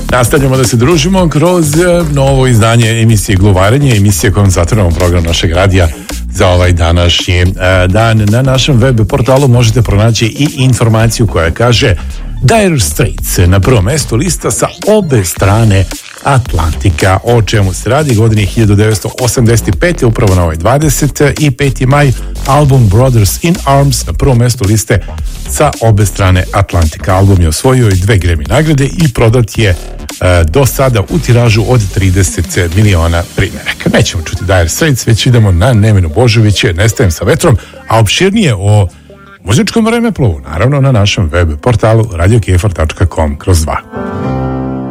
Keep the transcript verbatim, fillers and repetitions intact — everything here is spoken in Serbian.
Nastavljamo da se družimo kroz novo izdanje emisije Gluvarenje, emisije kojom zatvoramo program našeg radija za ovaj današnji dan. Na našem web portalu možete pronaći i informaciju koja kaže Dire Straits na prvom mestu lista sa obe strane Atlantika. O čemu se radi? Godine hiljadu devetsto osamdeset pete. upravo na ovaj dvadeset peti maj, album Brothers in Arms na prvom mestu liste sa obe strane Atlantika. Album je osvojio i dve Grammy nagrade i prodat je e, do sada u tiražu od trideset miliona primjeraka. Nećemo čuti Dire Straits, već idemo na Nevenu Božović, Nestajem sa vetrom, a opširnije o muzičkom vremeplovu, naravno na našem web portalu radio kfr tačka com kroz dva.